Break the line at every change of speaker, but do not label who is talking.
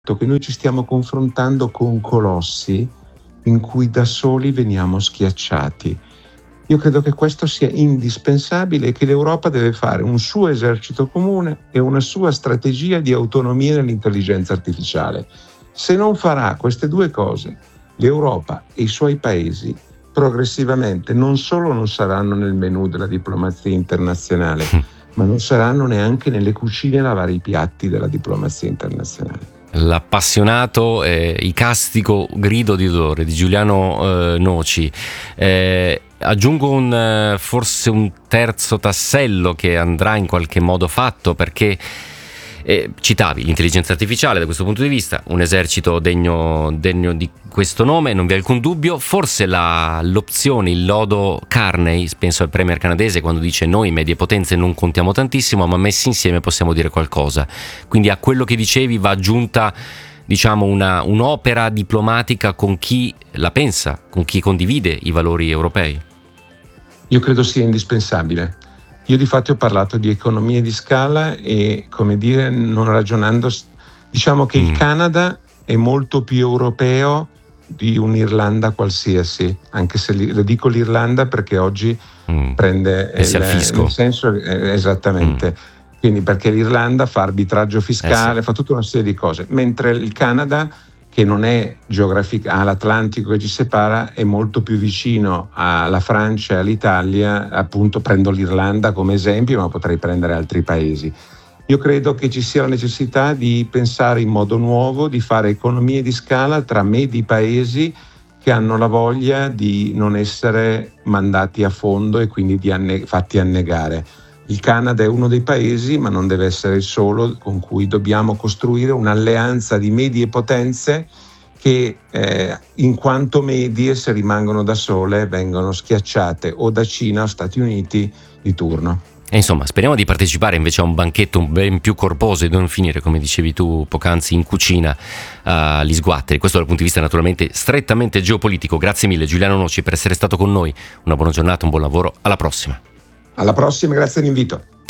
che noi ci stiamo confrontando con colossi in cui da soli veniamo schiacciati. Io credo che questo sia indispensabile e che l'Europa deve fare un suo esercito comune e una sua strategia di autonomia nell'intelligenza artificiale. Se non farà queste due cose, l'Europa e i suoi paesi progressivamente non solo non saranno nel menù della diplomazia internazionale, ma non saranno neanche nelle cucine a lavare i piatti della diplomazia internazionale.
L'appassionato icastico grido di dolore di Giuliano Noci. Aggiungo forse un terzo tassello che andrà in qualche modo fatto, perché citavi l'intelligenza artificiale. Da questo punto di vista un esercito degno di questo nome, non vi è alcun dubbio. Forse l'opzione, il lodo Carney, penso al premier canadese quando dice: noi medie potenze non contiamo tantissimo, ma messi insieme possiamo dire qualcosa. Quindi a quello che dicevi va aggiunta, diciamo, un'opera diplomatica con chi la pensa, con chi condivide i valori europei.
Io credo sia indispensabile. Io di fatto ho parlato di economie di scala e, come dire, non ragionando, diciamo che il Canada è molto più europeo di un'Irlanda qualsiasi, anche se le dico l'Irlanda perché oggi prende il senso esattamente. Quindi perché l'Irlanda fa arbitraggio fiscale, fa tutta una serie di cose, mentre il Canada, che non è all'Atlantico che ci separa, è molto più vicino alla Francia e all'Italia. Appunto prendo l'Irlanda come esempio, ma potrei prendere altri paesi. Io credo che ci sia la necessità di pensare in modo nuovo, di fare economie di scala tra medi paesi che hanno la voglia di non essere mandati a fondo e quindi fatti annegare. Il Canada è uno dei paesi, ma non deve essere il solo, con cui dobbiamo costruire un'alleanza di medie potenze che in quanto medie, se rimangono da sole, vengono schiacciate o da Cina o Stati Uniti di turno.
E insomma, speriamo di partecipare invece a un banchetto ben più corposo e non finire, come dicevi tu poc'anzi, in cucina agli sguatteri. Questo dal punto di vista naturalmente strettamente geopolitico. Grazie mille Giuliano Noci per essere stato con noi. Una buona giornata, un buon lavoro, alla prossima.
Alla prossima, grazie dell'invito.